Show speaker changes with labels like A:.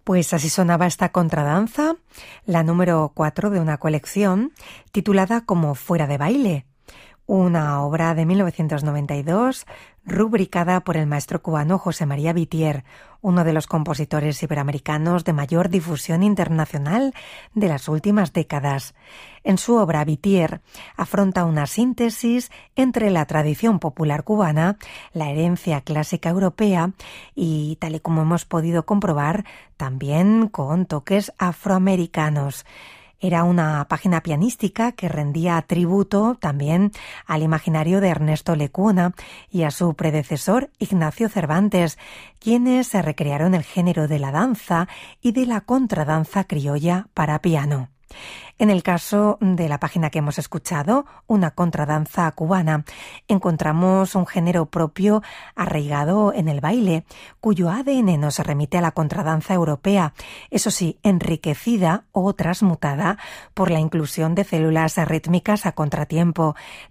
A: Pues así sonaba esta contradanza, la número 4 de una colección titulada como Fuera de baile, una obra de 1992 rubricada por el maestro cubano José María Vittier, uno de los compositores iberoamericanos de mayor difusión internacional de las últimas décadas. En su obra, Vittier afronta una síntesis entre la tradición popular cubana, la herencia clásica europea y, tal y como hemos podido comprobar, también con toques afroamericanos. Era una página pianística que rendía tributo también al imaginario de Ernesto Lecuona y a su predecesor Ignacio Cervantes, quienes se recrearon el género de la danza y de la contradanza criolla para piano. En el caso de la página que hemos escuchado, una contradanza cubana, encontramos un género propio arraigado en el baile, cuyo ADN nos remite a la contradanza europea, eso sí, enriquecida o transmutada por la inclusión de células rítmicas a contratiempo,